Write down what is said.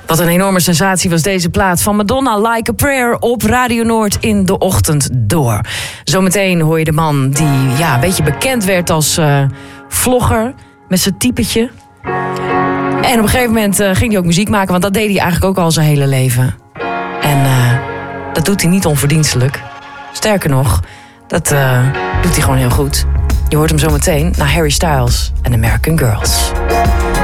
Wat een enorme sensatie was deze plaat van Madonna, Like a Prayer, op Radio Noord in de ochtend door. Zometeen hoor je de man die een beetje bekend werd als vlogger met zijn typetje. En op een gegeven moment ging hij ook muziek maken, want dat deed hij eigenlijk ook al zijn hele leven. En dat doet hij niet onverdienstelijk. Sterker nog, dat doet hij gewoon heel goed. Je hoort hem zometeen naar Harry Styles en American Girls.